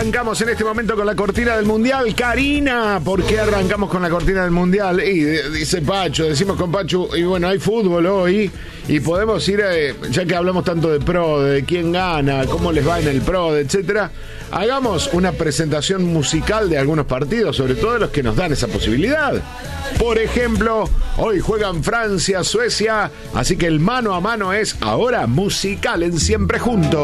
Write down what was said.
arrancamos en este momento con la cortina del Mundial. Karina, ¿por qué arrancamos con la cortina del Mundial? Y dice Pacho, decimos con Pacho, y bueno, hay fútbol hoy y podemos ir, ya que hablamos tanto de Pro, de quién gana, cómo les va en el Pro, etcétera, hagamos una presentación musical de algunos partidos, sobre todo de los que nos dan esa posibilidad. Por ejemplo, hoy juegan Francia, Suecia, así que el mano a mano es ahora musical en Siempre Juntos.